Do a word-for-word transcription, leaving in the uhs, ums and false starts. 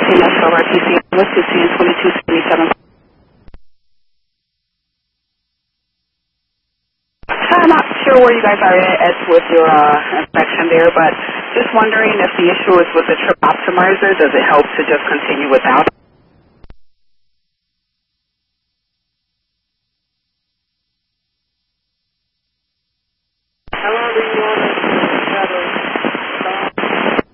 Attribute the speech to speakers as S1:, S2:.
S1: Team S L R T C with C N twenty-two seventy-seven. I'm not sure where you guys are at with your uh, inspection there, but just wondering if the issue is with the trip optimizer. Does it help to just continue without?